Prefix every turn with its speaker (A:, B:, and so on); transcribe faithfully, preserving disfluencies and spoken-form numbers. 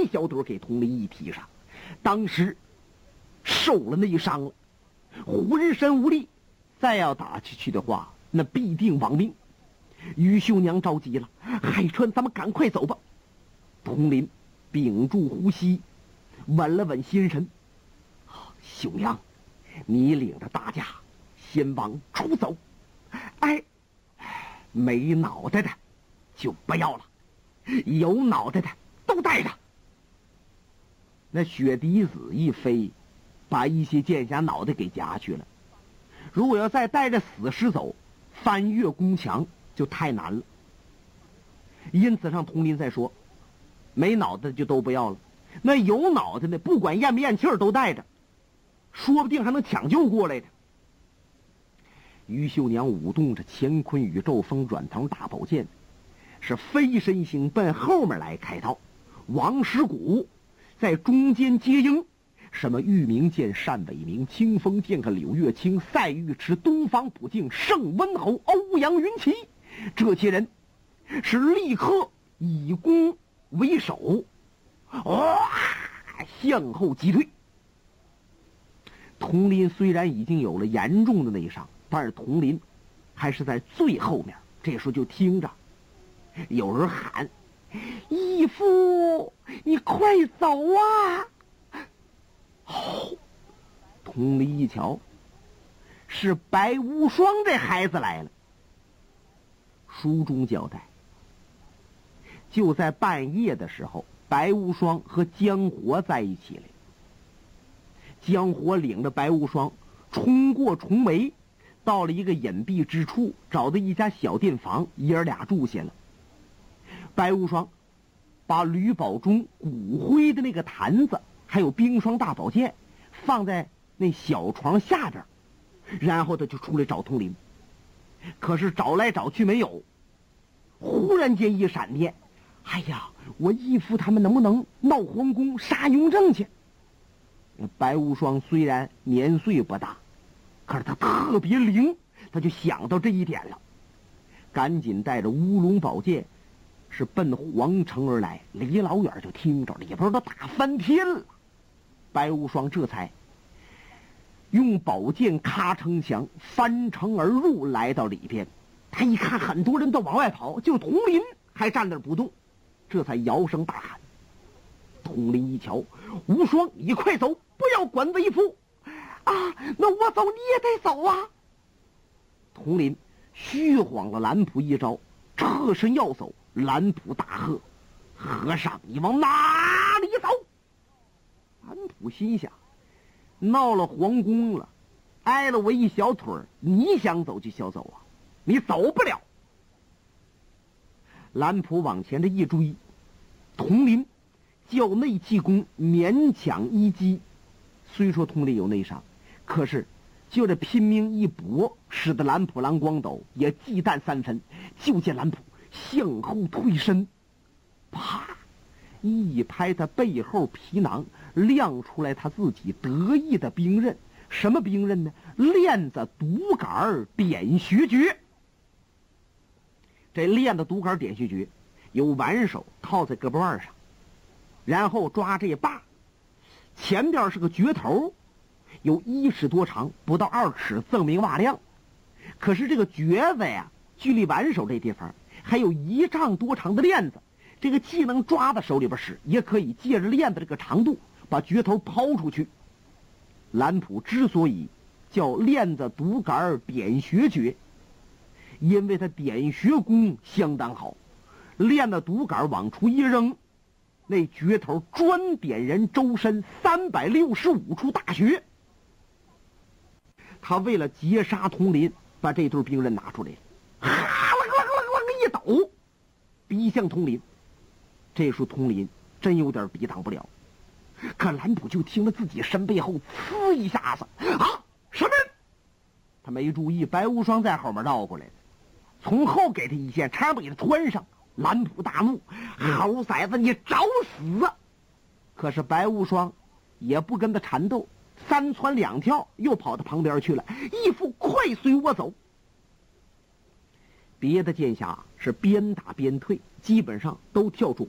A: 小腿给佟林一踢上，当时受了内伤了，浑身无力，再要打下去的话，那必定亡命。于秀娘着急了：“海川，咱们赶快走吧。”佟林屏住呼吸，稳了稳心神：“秀娘，你领着大家先往出走，哎，没脑袋的就不要了，有脑袋的都带着。”那血滴子一飞，把一些剑侠脑袋给夹去了。如果要再带着死尸走，翻越宫墙就太难了。因此让佟林再说，没脑袋就都不要了，那有脑袋的不管咽不咽气儿都带着，说不定还能抢救过来的。于秀娘舞动着乾坤宇宙风软藤大宝剑，是飞身行奔后面来开刀。王师古在中间接应，什么玉明剑、单伟明、清风剑和柳月清、赛玉池、东方普净、盛温侯、欧阳云奇，这些人是立刻以攻为守，哇，向后击退。佟林虽然已经有了严重的内伤，但是佟林还是在最后面。这时候就听着有人喊：“义父，你快走啊！”哦，佟林一瞧，是白无双这孩子来了。书中交代，就在半夜的时候，白无双和江活在一起了。江活领着白无双冲过重围，到了一个隐蔽之处，找到一家小店房，爷儿俩住下了。白无双把吕宝中骨灰的那个坛子还有冰霜大宝剑放在那小床下边，然后他就出来找佟林。可是找来找去没有，忽然间一闪电，哎呀，我义父他们能不能闹皇宫杀雍正去？白无双虽然年岁不大，可是他特别灵，他就想到这一点了，赶紧带着乌龙宝剑是奔皇城而来。离老远就听着里边都打翻天了。白无双这才用宝剑咔城墙，翻城而入，来到里边。他一看很多人都往外跑，就佟林还站那儿不动，这才摇声大喊。佟林一瞧，无双，你快走，不要管为夫啊！那我走你也得走啊！佟林虚晃了蓝普一招，侧身要走，蓝普大喝：“和尚，你往哪里走？”蓝普心想，闹了皇宫了，挨了我一小腿，你想走就想走啊，你走不了。蓝普往前这一追，佟林叫内气功勉强一击。虽说佟林有内伤，可是就这拼命一搏，使得蓝普蓝光斗也忌惮三分。就见蓝普向后退身，啪一拍他背后皮囊，亮出来他自己得意的兵刃。什么兵刃呢？链子独杆点穴诀。这链子独杆点穴诀有挽手套在胳膊腕上，然后抓这把，前边是个橛头，有一尺多长，不到二尺，锃明瓦亮。可是这个橛子呀，距离挽手这地方还有一丈多长的链子，这个既能抓在手里边使，也可以借着链子这个长度把橛头抛出去。蓝普之所以叫链子独杆点穴诀，因为他点穴功相当好，链子独杆往出一扔，那橛头专点人周身三百六十五处大穴。他为了截杀佟林，把这对兵刃拿出来了，哈啷啷啷啷一抖，逼向佟林。这时候佟林真有点抵挡不了，可蓝普就听了自己身背后呲一下子，啊，什么人？他没注意白无双在后面绕过来了，从后给他一剑，差点给他穿上。蓝普大怒：“猴崽子，你找死啊！”可是白无双也不跟他缠斗，三窜两跳又跑到旁边去了。义父，快随我走！别的剑侠是边打边退，基本上都跳出